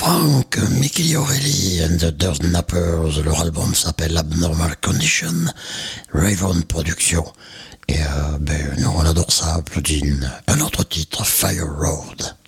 Frank Michiorelli and the Dirt Nappers. Leur album s'appelle Abnormal Condition, Raven Productions. Et nous on adore ça, Plugin. Un autre titre, Fire Road.